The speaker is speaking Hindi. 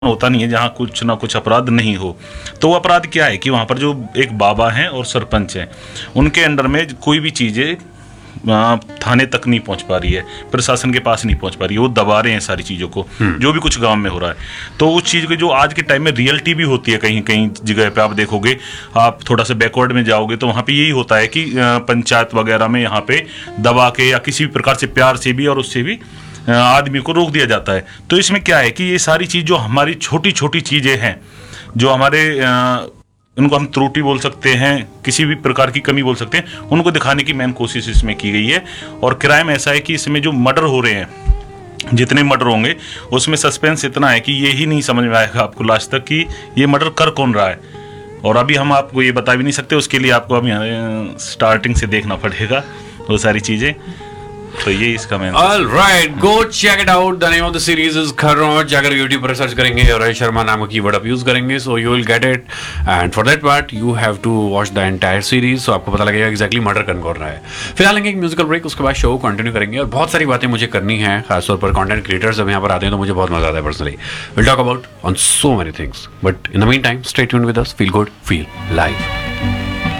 होता नहीं है जहाँ कुछ ना कुछ अपराध नहीं हो। तो वो अपराध क्या है कि वहाँ पर जो एक बाबा हैं और सरपंच हैं, उनके अंडर में कोई भी चीज़ें थाने तक नहीं पहुंच पा रही है, प्रशासन के पास नहीं पहुंच पा रही है, वो दबा रहे हैं सारी चीज़ों को, जो भी कुछ गांव में हो रहा है। तो उस चीज़ की जो आज के टाइम में रियलिटी भी होती है, कहीं कहीं जगह पे आप देखोगे, आप थोड़ा सा बैकवर्ड में जाओगे तो वहाँ पे यही होता है कि पंचायत वगैरह में यहाँ पे दबा के या किसी भी प्रकार से प्यार से भी और उससे भी आदमी को रोक दिया जाता है। तो इसमें क्या है कि ये सारी चीज़ जो हमारी छोटी छोटी चीज़ें हैं, जो हमारे उनको हम त्रुटि बोल सकते हैं, किसी भी प्रकार की कमी बोल सकते हैं, उनको दिखाने की मेन कोशिश इसमें की गई है। और क्राइम ऐसा है कि इसमें जो मर्डर हो रहे हैं, जितने मर्डर होंगे उसमें सस्पेंस इतना है कि ये ही नहीं समझ में आएगा आपको लास्ट तक कि ये मर्डर कर कौन रहा है। और अभी हम आपको ये बता भी नहीं सकते, उसके लिए आपको अभी स्टार्टिंग से देखना पड़ेगा वो सारी चीज़ें। तो ये इसका main. All right, go check it out. The name of the series is खरोंच। अगर YouTube पर सर्च करेंगे और रोहित शर्मा नाम का कीवर्ड आप यूज करेंगे, so you will get it. And for that part, you have to watch the entire series. So आपको पता लगेगा exactly मर्डर कौन कर रहा है। फिलहाल लेंगे एक म्यूजिकल ब्रेक, उसके बाद शो कंटिन्यू करेंगे और बहुत सारी बातें मुझे करनी है, खासतौर पर कंटेंट क्रिएटर्स जब यहाँ पर आते हैं तो मुझे बहुत मजा आता है personally. We'll talk about on so many things. But in the meantime, stay tuned with us. Feel good, feel live.